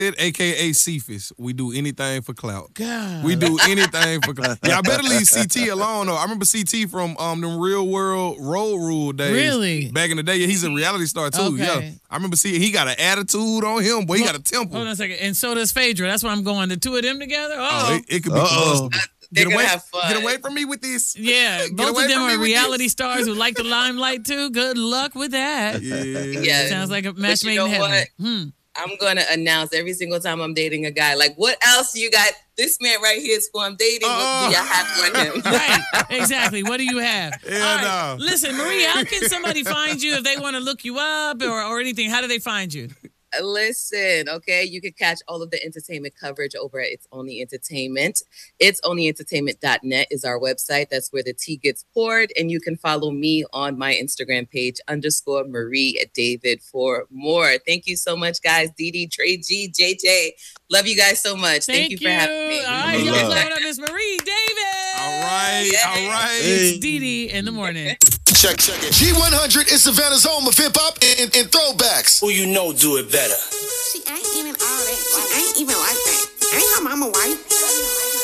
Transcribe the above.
AKA Cephas. We do anything for clout. God. We do anything for clout. Y'all better leave CT alone, though. I remember CT from them Real World Road Rule days. Really? Back in the day. Yeah, he's a reality star, too. Okay. Yeah. I remember seeing he got an attitude on him, boy. He got a temper. Hold on a second. And so does Phaedra. That's where I'm going. The two of them together? It could be combustible. They're gonna have fun. Get away from me with this. Yeah, both of them are reality stars who like the limelight, too. Good luck with that. Yeah. Sounds like a match made you know in heaven. I'm going to announce every single time I'm dating a guy, like, what else you got? This man right here is who I'm dating. What do you have for him? Right, exactly. What do you have? No. Listen, Marie, how can somebody find you if they want to look you up or anything? How do they find you? Listen, okay, you can catch all of the entertainment coverage over at It's Only Entertainment. It's onlyentertainment.net is our website. That's where the tea gets poured. And you can follow me on my Instagram page, _Marie David for more. Thank you so much, guys. Dee, Trey G, JJ. Love you guys so much. Thank you for having me. All right, y'all clap up Miss Marie David. All right. It's Dee in the morning. Check it. G100 is Savannah's home of hip-hop and throwbacks. Who you know do it better? She ain't even all that. Like, ain't even like that. Ain't her mama white?